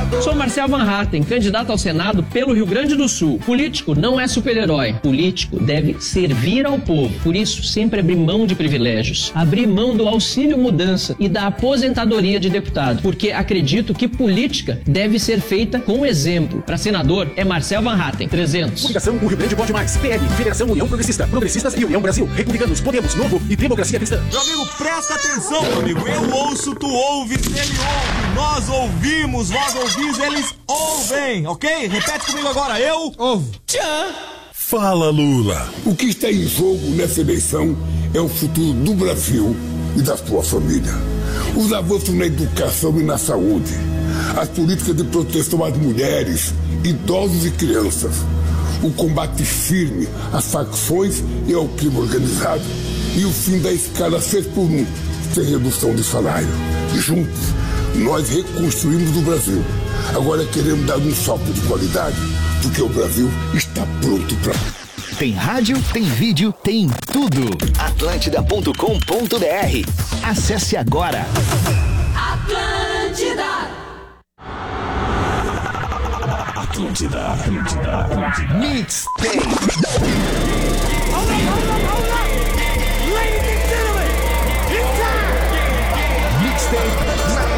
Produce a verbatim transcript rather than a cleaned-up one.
Sou Marcel Van Hatten, candidato ao Senado pelo Rio Grande do Sul. Político não é super-herói. Político deve servir ao povo. Por isso, sempre abrir mão de privilégios. Abrir mão do auxílio mudança e da aposentadoria de deputado. Porque acredito que política deve ser feita com exemplo. Para senador, é Marcel Van Hatten, trezentos. Coligação O Rio Grande Pode Mais. P L, Federação União Progressista. Progressistas e União Brasil. Republicanos, Podemos, Novo e Democracia Cristã. Meu amigo, presta atenção, meu amigo. Eu ouço, tu ouves, ele ouve. Nós ouvimos, vós ouvis, eles ouvem, ok? Repete comigo agora. Eu ouvo. Tchau. Fala, Lula. O que está em jogo nessa eleição é o futuro do Brasil e da sua família. Os avanços na educação e na saúde. As políticas de proteção às mulheres, idosos e crianças. O combate firme às facções e ao crime organizado. E o fim da escala seis por um, sem redução de salário. E juntos, nós reconstruímos o Brasil. Agora queremos dar um salto de qualidade, porque o Brasil está pronto para... Tem rádio, tem vídeo, tem tudo. Atlântida ponto com ponto br. Acesse agora. Atlântida. Atlântida, Atlântida, Atlântida. Mixtape.